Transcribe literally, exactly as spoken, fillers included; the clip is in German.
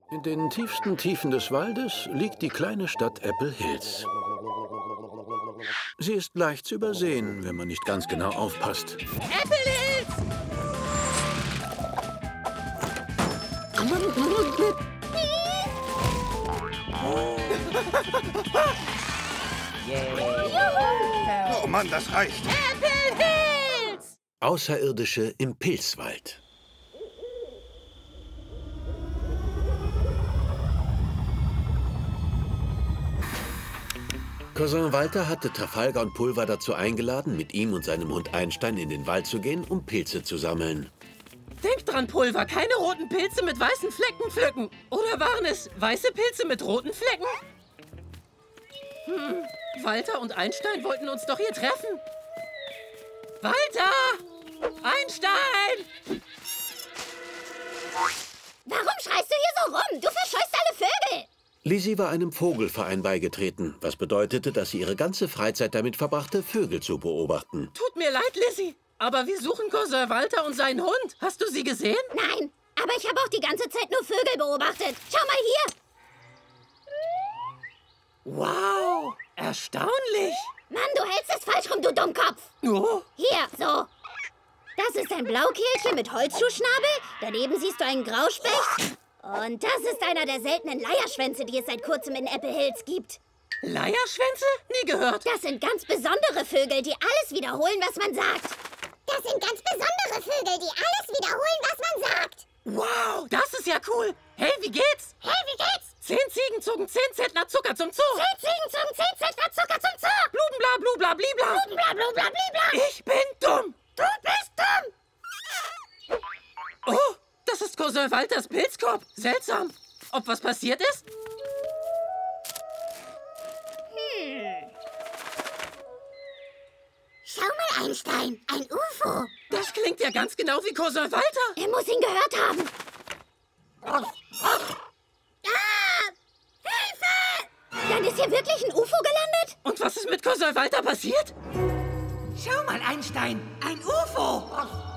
In den tiefsten Tiefen des Waldes liegt die kleine Stadt Apple Hills. Sie ist leicht zu übersehen, wenn man nicht ganz genau aufpasst. Apple Hills! Oh Mann, das reicht. Apple Hills! Außerirdische im Pilzwald. Cousin Walter hatte Trafalgar und Pulver dazu eingeladen, mit ihm und seinem Hund Einstein in den Wald zu gehen, um Pilze zu sammeln. Denk dran, Pulver, keine roten Pilze mit weißen Flecken pflücken. Oder waren es weiße Pilze mit roten Flecken? Hm, Walter und Einstein wollten uns doch hier treffen. Walter! Einstein! Warum schreist du hier so rum? Du verscheuchst alle Vögel! Lizzie war einem Vogelverein beigetreten, was bedeutete, dass sie ihre ganze Freizeit damit verbrachte, Vögel zu beobachten. Tut mir leid, Lizzie, aber wir suchen Cousin Walter und seinen Hund. Hast du sie gesehen? Nein, aber ich habe auch die ganze Zeit nur Vögel beobachtet. Schau mal hier! Wow, erstaunlich. Mann, du hältst es falsch rum, du Dummkopf! Oh. Hier, so. Das ist ein Blaukehlchen mit Holzschuhschnabel. Daneben siehst du einen Grauspecht. Und das ist einer der seltenen Leierschwänze, die es seit kurzem in Apple Hills gibt. Leierschwänze? Nie gehört. Das sind ganz besondere Vögel, die alles wiederholen, was man sagt. Das sind ganz besondere Vögel, die alles wiederholen, was man sagt. Wow, das ist ja cool. Hey, wie geht's? Hey, wie geht's? Zehn Ziegen zogen zehn Zentner Zucker zum Zoo. Zehn Ziegen zogen zehn Zentner Zucker zum Zoo. Blubenbla, blubla, blibla. Blubenbla, blubla, blibla. Ich bin dumm. Du bist dumm. Oh, das ist Cousin Walters Pilzkorb. Seltsam. Ob was passiert ist? Hm. Schau mal, Einstein. Ein U F O. Das klingt ja ganz genau wie Cousin Walter. Er muss ihn gehört haben. Ah! Hilfe! Dann ist hier wirklich ein U F O gelandet? Und was ist mit Cousin Walter passiert? Schau mal, Einstein, ein U F O.